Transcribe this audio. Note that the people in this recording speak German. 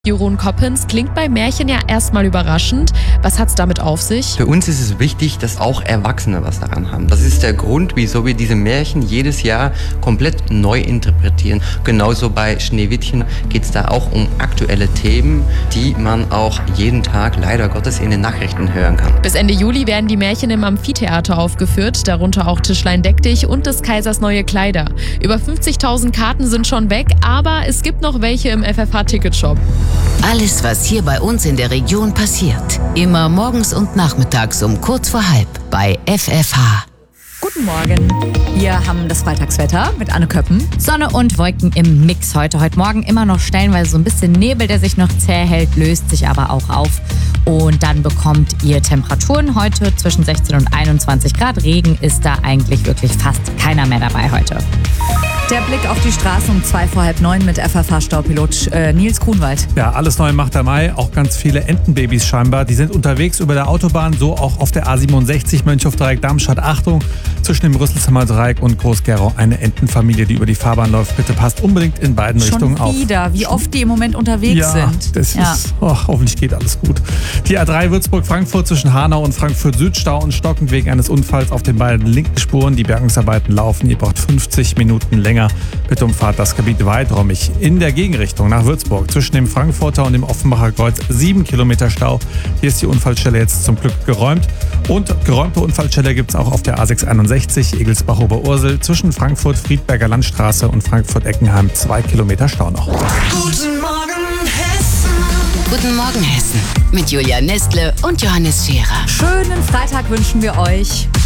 Jeroen Coppens klingt bei Märchen ja erstmal überraschend. Was hat's damit auf sich? Für uns ist es wichtig, dass auch Erwachsene was daran haben. Das ist der Grund, wieso wir diese Märchen jedes Jahr komplett neu interpretieren. Genauso bei Schneewittchen geht es da auch um aktuelle Themen, die man auch jeden Tag leider Gottes in den Nachrichten hören kann. Bis Ende Juli werden die Märchen im Amphitheater aufgeführt, darunter auch Tischlein deck dich und des Kaisers neue Kleider. Über 50.000 Karten sind schon weg, aber es gibt noch welche im FFH-Ticketshop. Alles, was hier bei uns in der Region passiert. Immer morgens und nachmittags um kurz vor halb bei FFH. Guten Morgen. Wir haben das Freitagswetter mit Anne Köppen. Sonne und Wolken im Mix heute. Heute Morgen immer noch stellenweise so ein bisschen Nebel, der sich noch zäh hält, löst sich aber auch auf. Und dann bekommt ihr Temperaturen heute zwischen 16 und 21 Grad. Regen ist da eigentlich wirklich fast keiner mehr dabei heute. Der Blick auf die Straße um 8:45 mit FFH-Staupilot Nils Grunwald. Ja, alles neu macht der Mai. Auch ganz viele Entenbabys scheinbar. Die sind unterwegs über der Autobahn, so auch auf der A67 Mönchhof-Dreieck-Darmstadt. Achtung, zwischen dem Rüsselsheimer Dreieck und Groß-Gerau eine Entenfamilie, die über die Fahrbahn läuft. Bitte passt unbedingt in beiden Richtungen auf. Schon wieder, wie oft die im Moment unterwegs sind. Das ist, hoffentlich geht alles gut. Die A3 Würzburg-Frankfurt zwischen Hanau und Frankfurt-Süd, Stau und stockend wegen eines Unfalls auf den beiden linken Spuren. Die Bergungsarbeiten laufen. Ihr braucht 50 Minuten länger. Bitte umfahrt das Gebiet weiträumig. In der Gegenrichtung nach Würzburg zwischen dem Frankfurter und dem Offenbacher Kreuz 7 Kilometer Stau. Hier ist die Unfallstelle jetzt zum Glück geräumt. Und geräumte Unfallstelle gibt es auch auf der A661 Egelsbach-Oberursel zwischen Frankfurt-Friedberger Landstraße und Frankfurt-Eckenheim 2 Kilometer Stau noch. Guten Morgen Hessen. Guten Morgen Hessen mit Julia Nestle und Johannes Scherer. Schönen Freitag wünschen wir euch.